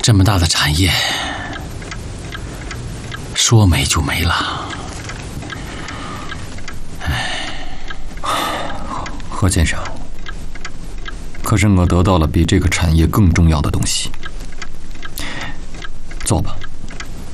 这么大的产业，说没就没了。 何先生，可是我得到了比这个产业更重要的东西。走吧。